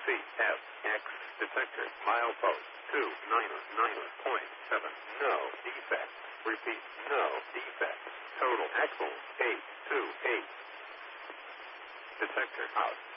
CFX detector milepost 299.7. No defect. Repeat, no defect. Total axle 828. Detector out.